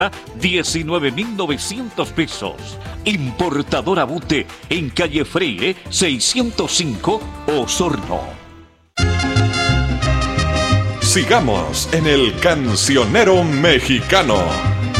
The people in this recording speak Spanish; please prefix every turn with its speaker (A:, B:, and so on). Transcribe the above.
A: 19.900 pesos. Importadora Bute en calle Freire 605 Osorno.
B: Sigamos en el Cancionero Mexicano.